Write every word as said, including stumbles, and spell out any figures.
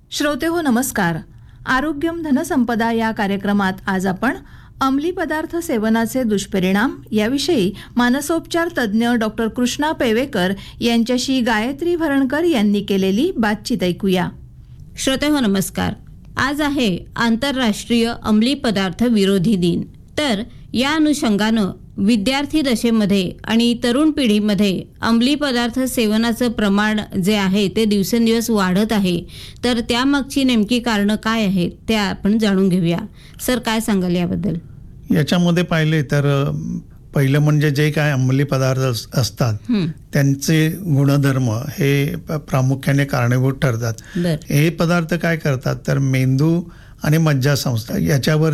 श्रोतेहो नमस्कार. आरोग्यम धनसंपदा या कार्यक्रमात आज आपण अंमली पदार्थ सेवनाचे दुष्परिणाम याविषयी मानसोपचार तज्ज्ञ डॉक्टर कृष्णा पेवेकर यांच्याशी गायत्री भरणकर यांनी केलेली बातचीत ऐकूया. श्रोतेहो नमस्कार. आज आहे आंतरराष्ट्रीय अंमली पदार्थ विरोधी दिन. तर या अनुषंगानं विद्यार्थी दशेमध्ये आणि तरुण पिढीमध्ये अंमली पदार्थ सेवनाचं प्रमाण जे आहे ते दिवसेंदिवस वाढत आहे. तर त्यामागची नेमकी कारणं काय आहेत ते आपण जाणून घेऊया. सर, काय सांगाल याबद्दल? याच्यामध्ये पाहिले तर पहिलं म्हणजे जे काय अंमली पदार्थ असतात त्यांचे गुणधर्म हे प्रामुख्याने कारणीभूत ठरतात. हे पदार्थ काय करतात तर मेंदू आणि मज्जासंस्था याच्यावर